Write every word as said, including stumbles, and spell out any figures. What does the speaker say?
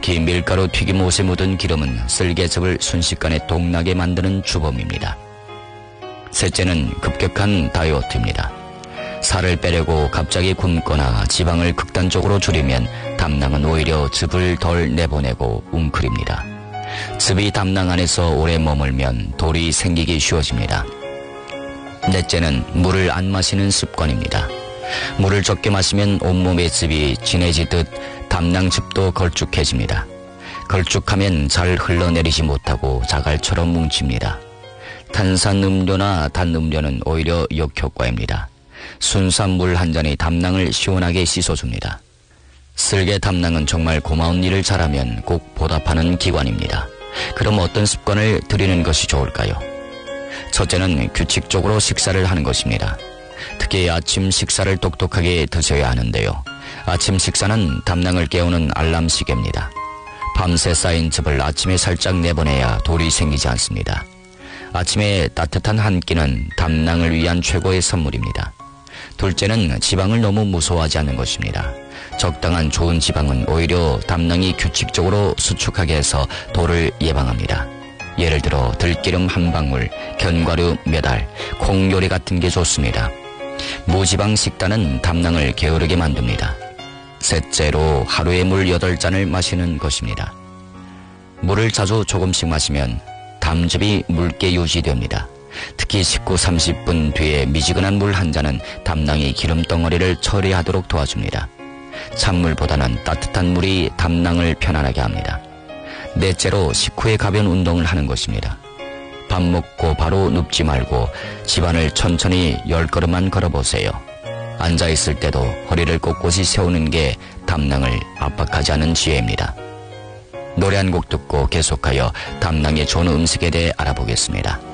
특히 밀가루 튀김옷에 묻은 기름은 쓸개즙을 순식간에 동나게 만드는 주범입니다. 셋째는 급격한 다이어트입니다. 살을 빼려고 갑자기 굶거나 지방을 극단적으로 줄이면 담낭은 오히려 즙을 덜 내보내고 웅크립니다. 즙이 담낭 안에서 오래 머물면 돌이 생기기 쉬워집니다. 넷째는 물을 안 마시는 습관입니다. 물을 적게 마시면 온몸의 즙이 진해지듯 담낭즙도 걸쭉해집니다. 걸쭉하면 잘 흘러내리지 못하고 자갈처럼 뭉칩니다. 탄산음료나 단음료는 오히려 역효과입니다. 순수한 물 한 잔이 담낭을 시원하게 씻어줍니다. 쓸개 담낭은 정말 고마운 일을 잘하면 꼭 보답하는 기관입니다. 그럼 어떤 습관을 들이는 것이 좋을까요? 첫째는 규칙적으로 식사를 하는 것입니다. 특히 아침 식사를 똑똑하게 드셔야 하는데요. 아침 식사는 담낭을 깨우는 알람 시계입니다. 밤새 쌓인 즙을 아침에 살짝 내보내야 돌이 생기지 않습니다. 아침에 따뜻한 한 끼는 담낭을 위한 최고의 선물입니다. 둘째는 지방을 너무 무서워하지 않는 것입니다. 적당한 좋은 지방은 오히려 담낭이 규칙적으로 수축하게 해서 돌을 예방합니다. 예를 들어 들기름 한 방울, 견과류 몇 알, 콩요리 같은 게 좋습니다. 무지방 식단은 담낭을 게으르게 만듭니다. 셋째로 하루에 물 여덟 잔을 마시는 것입니다. 물을 자주 조금씩 마시면 담즙이 묽게 유지됩니다. 특히 식후 삼십 분 뒤에 미지근한 물 한 잔은 담낭의 기름덩어리를 처리하도록 도와줍니다. 찬물보다는 따뜻한 물이 담낭을 편안하게 합니다. 넷째로 식후에 가벼운 운동을 하는 것입니다. 밥 먹고 바로 눕지 말고 집안을 천천히 열 걸음만 걸어보세요. 앉아있을 때도 허리를 꼿꼿이 세우는 게 담낭을 압박하지 않은 지혜입니다. 노래 한 곡 듣고 계속하여 담낭의 좋은 음식에 대해 알아보겠습니다.